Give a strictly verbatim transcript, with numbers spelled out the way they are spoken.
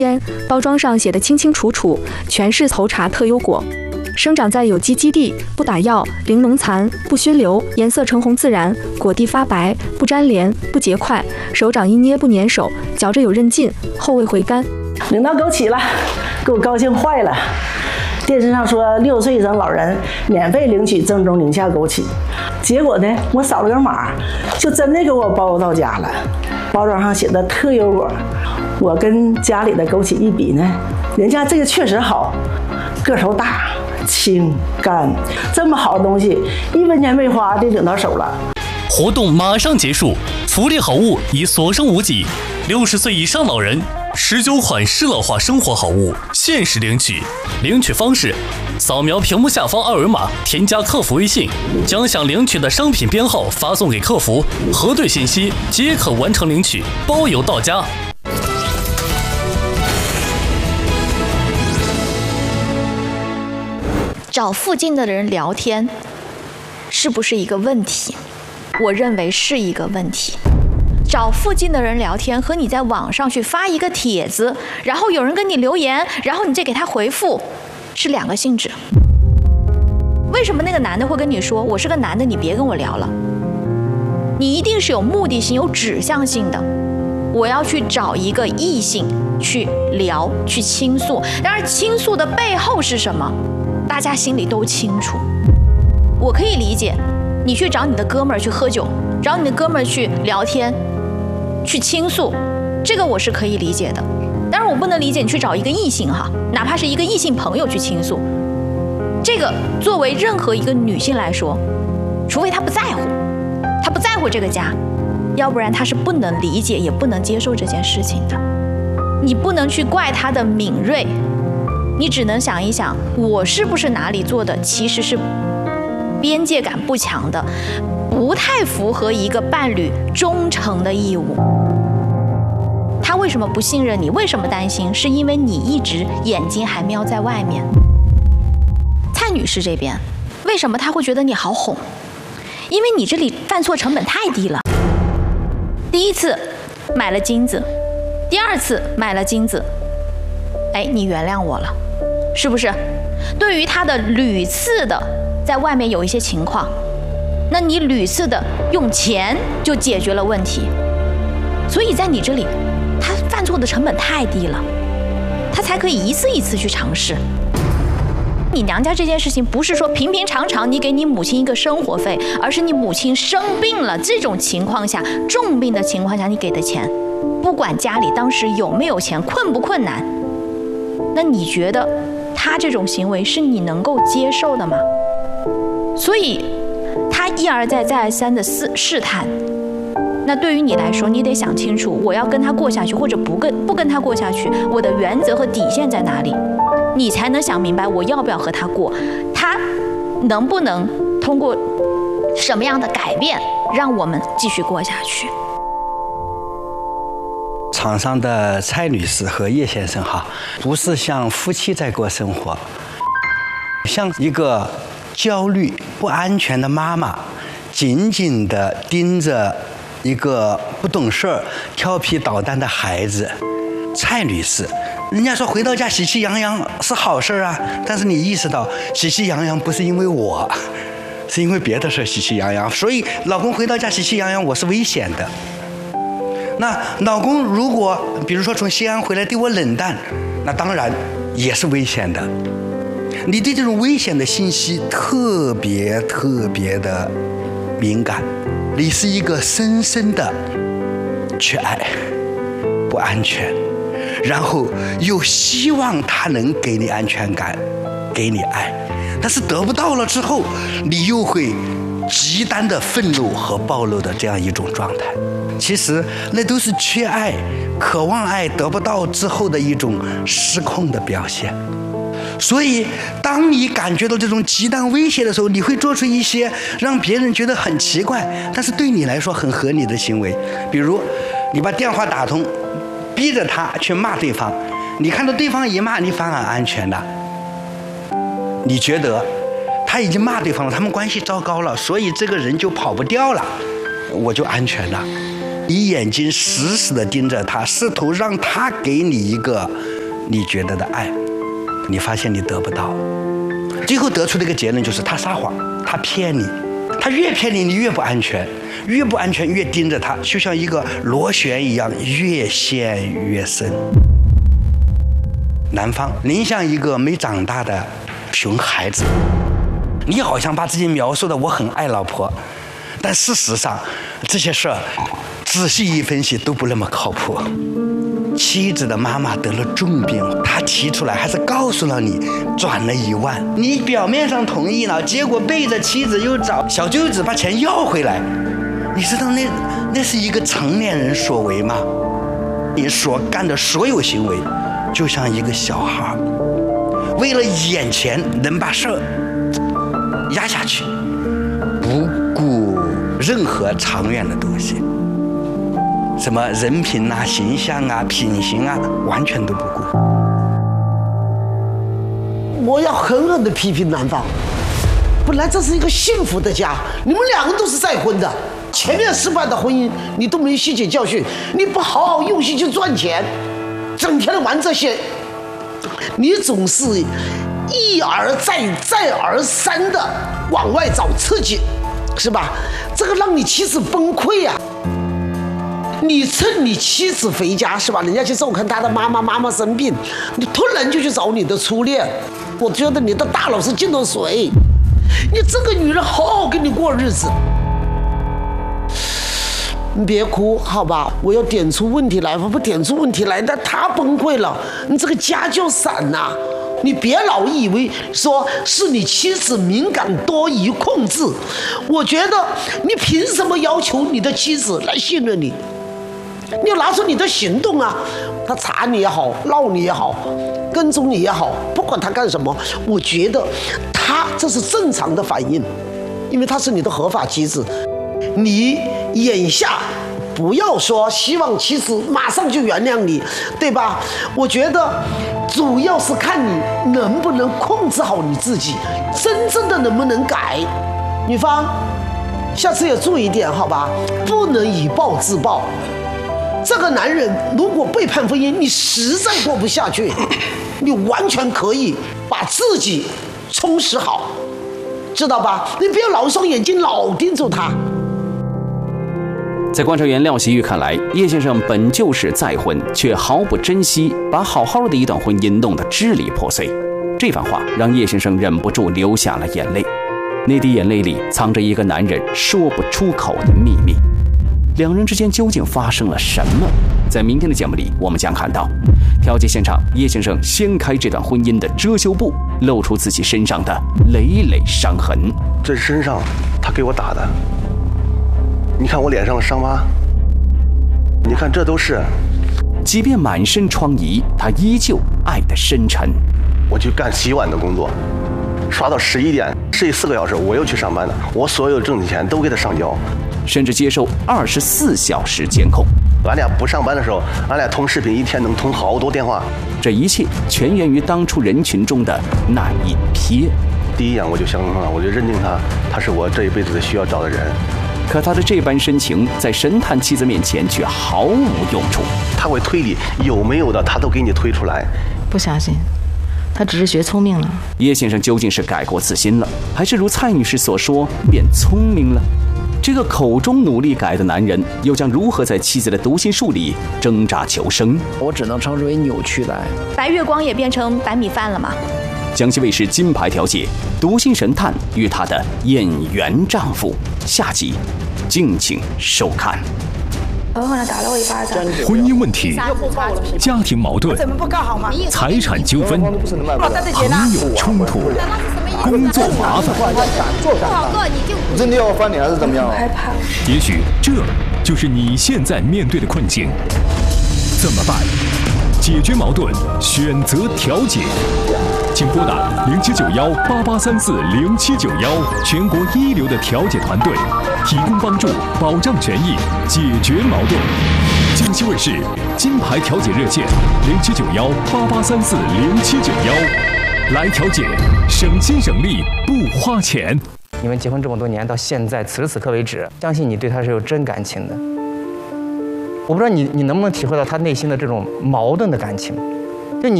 包装上写的清清楚楚，全是头茶特优果。生长在有机基地，不打药，零农残，不熏留，颜色橙红自然，果蒂发白，不粘连，不结块，手掌一捏不粘手，嚼着有韧劲，后味回甘。 领到枸杞了，给我高兴坏了。电视上说六岁以上老人免费领取正宗宁夏枸杞，结果呢，我扫了个码，就真的给我包到家了。包装上写的特优果，我跟家里的枸杞一比呢，人家这个确实好，个头大。清干，这么好的东西，一分钱没花就领到手了。 活动马上结束，福利好物已所剩无几。六十岁以上老人十九款适老化生活好物限时领取。领取方式：扫描屏幕下方二维码，添加客服微信，将想领取的商品编号发送给客服，核对信息即可完成领取，包邮到家。 找附近的人聊天是不是一个问题？我认为是一个问题。找附近的人聊天和你在网上去发一个帖子，然后有人跟你留言，然后你再给他回复，是两个性质。为什么那个男的会跟你说我是个男的，你别跟我聊了？你一定是有目的性、有指向性的。我要去找一个异性去聊、去倾诉，然而倾诉的背后是什么？大家心里都清楚。我可以理解，你去找你的哥们儿去喝酒，找你的哥们儿去聊天，去倾诉，这个我是可以理解的。当然，我不能理解你去找一个异性哈，哪怕是一个异性朋友去倾诉，这个作为任何一个女性来说，除非她不在乎，她不在乎这个家，要不然她是不能理解也不能接受这件事情的。你不能去怪她的敏锐。你只能想一想，我是不是哪里做的其实是边界感不强的，不太符合一个伴侣忠诚的义务。他为什么不信任你？为什么担心？是因为你一直眼睛还瞄在外面。蔡女士这边，为什么她会觉得你好哄？因为你这里犯错成本太低了。第一次买了金子，第二次买了金子，哎，你原谅我了。是不是？对于他的屡次的在外面有一些情况，那你屡次的用钱就解决了问题，所以在你这里，他犯错的成本太低了，他才可以一次一次去尝试。你娘家这件事情不是说平平常常你给你母亲一个生活费，而是你母亲生病了这种情况下，重病的情况下你给的钱，不管家里当时有没有钱，困不困难，那你觉得他这种行为是你能够接受的吗？所以他一而再再而三的试试探，那对于你来说，你得想清楚，我要跟他过下去，或者不跟不跟他过下去，我的原则和底线在哪里，你才能想明白我要不要和他过，他能不能通过什么样的改变让我们继续过下去。 场上的蔡女士和叶先生哈，不是像夫妻在过生活，像一个焦虑不安全的妈妈，紧紧地盯着一个不懂事儿、调皮捣蛋的孩子。蔡女士，人家说回到家喜气洋洋是好事啊，但是你意识到喜气洋洋不是因为我，是因为别的事喜气洋洋，所以老公回到家喜气洋洋，我是危险的。那老公如果比如说从西安回来对我冷淡，那当然也是危险的。你对这种危险的信息特别特别的敏感，你是一个深深的缺爱、不安全，然后又希望他能给你安全感，给你爱，但是得不到了之后，你又会极端的愤怒和暴露的这样一种状态。其实那都是缺爱、渴望爱得不到之后的一种失控的表现。所以当你感觉到这种极端威胁的时候，你会做出一些让别人觉得很奇怪，但是对你来说很合理的行为。比如你把电话打通，逼着他去骂对方，你看到对方一骂，你反而安全了，你觉得他已经骂对方了，他们关系糟糕了，所以这个人就跑不掉了，我就安全了。 你眼睛死死地盯着他，试图让他给你一个你觉得的爱，你发现你得不到，最后得出的一个结论就是他撒谎，他骗你，他越骗你，你越不安全，越不安全越盯着他，就像一个螺旋一样，越陷越深。男方，您像一个没长大的熊孩子，你好像把自己描述的我很爱老婆，但事实上这些事儿仔细一分析都不那么靠谱。妻子的妈妈得了重病，他提出来还是告诉了你，转了一万，你表面上同意了，结果背着妻子又找小舅子把钱要回来。你知道那那是一个成年人所为吗？你所干的所有行为就像一个小孩为了眼前能把事儿压下去，不顾任何长远的东西，什么人品啊、形象啊、品行啊，完全都不顾。 我要狠狠地批评男方，本来这是一个幸福的家，你们两个都是再婚的，前面失败的婚姻你都没吸取教训，你不好好用心去赚钱，整天的玩这些，你总是一而再再而三的往外找刺激，是吧？这个让你妻子崩溃呀、啊！你趁你妻子回家是吧？人家去照看他的妈妈，妈妈生病，你突然就去找你的初恋，我觉得你的大脑是进了水。你这个女人好好跟你过日子，你别哭好吧？我要点出问题来，我不点出问题来，那他崩溃了，你这个家就散了。你别老以为说是你妻子敏感多疑控制，我觉得你凭什么要求你的妻子来信任你？你要拿出你的行动啊！他查你也好，闹你也好，跟踪你也好，不管他干什么，我觉得他这是正常的反应，因为他是你的合法妻子。你眼下不要说希望妻子马上就原谅你，对吧？我觉得主要是看你能不能控制好你自己，真正的能不能改。女方，下次也注意一点，好吧？不能以暴制暴。这个男人如果背叛婚姻，你实在过不下去，你完全可以把自己充实好，知道吧？你不要老一双眼睛老盯着他。 在观察员廖希玉看来，叶先生本就是再婚，却毫不珍惜，把好好的一段婚姻弄得支离破碎。这番话让叶先生忍不住流下了眼泪，那滴眼泪里藏着一个男人说不出口的秘密。两人之间究竟发生了什么？在明天的节目里，我们将看到调解现场，叶先生掀开这段婚姻的遮羞布，露出自己身上的累累伤痕。 这是身上他给我打的，你看我脸上的伤疤，你看这都是。 即便满身疮痍，他依旧爱得深沉。 我去干洗碗的工作，刷到十一点，睡四个小时，我又去上班了，我所有挣的钱都给他上交。 甚至接受二十四小时监控。 俺俩不上班的时候，俺俩通视频，一天能通好多电话。 这一切全源于当初人群中的那一瞥。 第一眼我就相中了，我就认定他，他是我这一辈子需要找的人。 可他的这般深情，在神探妻子面前却毫无用处。 他会推理，有没有的他都给你推出来。 不相信，他只是学聪明了。 叶先生究竟是改过自新了，还是如蔡女士所说变聪明了？这个口中努力改的男人，又将如何在妻子的读心术里挣扎求生？ 我只能称之为扭曲的爱。 白月光也变成白米饭了吗？ 江西卫视金牌调解《读心神探与她的演员丈夫》下集，敬请收看。 狠狠地打了我一巴掌。 婚姻问题、家庭矛盾、财产纠纷、朋友冲突、工作麻烦， 不好过你就真的要翻脸还是怎么样？ 害怕。 也许这就是你现在面对的困境，怎么办？解决矛盾，选择调解，请拨打零七九幺八八三四零七九幺，全国一流的调解团队，提供帮助，保障权益，解决矛盾。江西卫视金牌调解热线零七九幺八八三四零七九幺，来调解，省心省力不花钱。 你们结婚这么多年，到现在此时此刻为止，相信你对他是有真感情的。 我不知道你你能不能体会到他内心的这种矛盾的感情。